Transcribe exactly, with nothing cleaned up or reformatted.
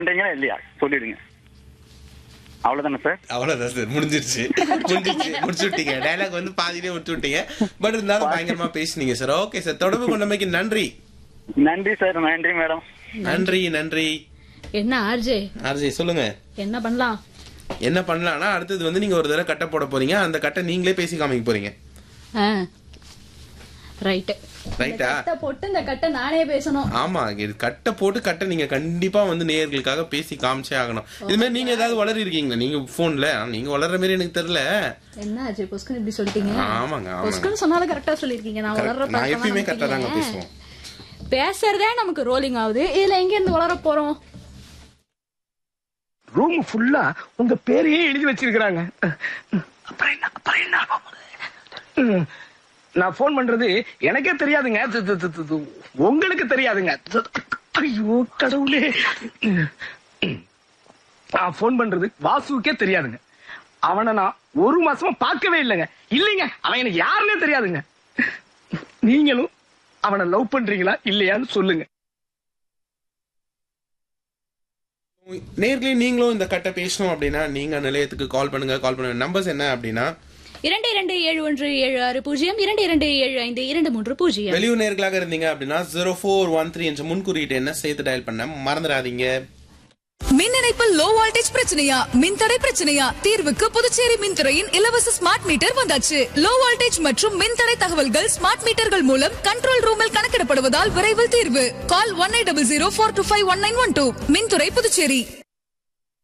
பண்றீங்களா இல்லையா சொல்லிடுங்க. அவ்வளவுதானே சார்? அவ்வளவுதான் சார், முடிஞ்சிருச்சு முடிஞ்சிருச்சு முடிச்சு விட்டீங்க. டைலாக் வந்து பாதியிலே முடிச்சு விட்டீங்க. பட் இருந்தாலும் பயங்கரமா பேசுனீங்க சார். ஓகே சார், தொடர்பு கொண்டமைக்கு நன்றி. நன்றி சார். நன்றி மேடம். நன்றி நன்றி. என்ன ஆர்ஜே ஆர்ஜே சொல்லுங்க, என்ன பண்ணலாம்? என்ன பண்ணலாம்னா அடுத்தது வந்து நீங்க ஒரு தடவை கட்டை போட போறீங்க. அந்த கட்டை நீங்களே பேசி காமிக்க போறீங்க. ரைட் ரைட்டா? கட்டை போட்டு இந்த கட்டை நானே பேசணும். ஆமா, இது கட்டை போட்டு கட்டை நீங்க கண்டிப்பா வந்து நேயர்களுக்காக பேசி காமிச்சே ஆகணும். இது மாதிரி நீங்க ஏதாவது வளரி இருக்கீங்களா நீங்க போன்ல? நீங்க வளர்ற மாதிரி எனக்கு தெரியல. என்ன ஆச்சு பொஸ்கன் இப்படி சொல்லிட்டீங்க? ஆமாங்க, பொஸ்கன் சொன்னாலும் கரெக்டா சொல்லிருக்கீங்க. நான் வளர்ற நான் எப்பயுமே கரெக்டா தாங்க பேசுவோம். பேசுறதே நமக்கு ரோலிங் ஆகுது, இதுல எங்க இருந்து வளர போறோம்? ரூம் ஃபுல்லா உங்க பேரையே எழுதி வச்சிருக்காங்க. அப்புறம் என்ன அப்புறம் என்ன நான் போன் பண்றது எனக்கே தெரியாதுங்க, உங்களுக்கு தெரியாதுங்க. ஐயோ கடவுளே, நான் போன் பண்றது வாசுக்கே தெரியாதுங்க. அவனை நான் ஒரு மாசமா பார்க்கவே இல்லைங்க. இல்லைங்க, அவன் எனக்கு யாருன்னே தெரியாதுங்க. நீங்களும் அவனை லவ் பண்றீங்களா இல்லையான்னு சொல்லுங்க. நேர்களே, நீங்களும் இந்த கட்டை பேசணும் அப்படின்னா நீங்க நிலையத்துக்கு கால் பண்ணுங்க. கால் பண்ணுங்க. நம்பர்ஸ் என்ன அப்படின்னா இரண்டு இரண்டு ஏழு ஒன்று ஏழு ஆறு பூஜ்ஜியம் இரண்டு இரண்டு ஏழு ஐந்து இரண்டு மூன்று பூஜ்ஜியம். வெளியூர் நேர்களாக இருந்தீங்க அப்படின்னா ஜீரோ ஃபோர் ஒன் த்ரீ என்ற முன்குறியீட்டு என்ன சேர்த்து டயல் பண்ண மறந்துடாதீங்க. மின் இணைப்பில் லோ வோல்டேஜ் பிரச்சனையா, மின்தடை பிரச்சனையா? தீர்வுக்கு புதுச்சேரி மின்துறையின் இலவச ஸ்மார்ட் மீட்டர் வந்தாச்சு. லோ வோல்டேஜ் மற்றும் மின்தடை தகவல்கள் ஸ்மார்ட் மீட்டர்கள் மூலம் கண்ட்ரோல் ரூமில் கணக்கிடப்படுவதால் விரைவில் தீர்வு. கால் one eight double zero four two five one nine one two. மின்துறை புதுச்சேரி.